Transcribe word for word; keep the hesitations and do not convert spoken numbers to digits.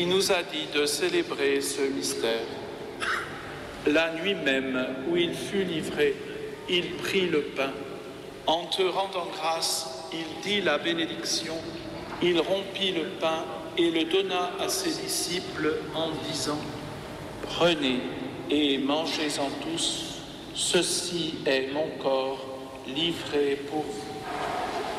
Il nous a dit de célébrer ce mystère. La nuit même où il fut livré, il prit le pain. En te rendant grâce, il dit la bénédiction. Il rompit le pain et le donna à ses disciples en disant « Prenez et mangez-en tous, ceci est mon corps livré pour vous. »